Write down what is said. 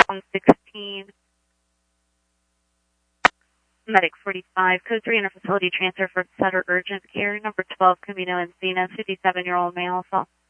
116. Medic 45, code 3 inter facility transfer for Sutter urgent care. Number 12, Camino Encina, 57-year-old male, assault.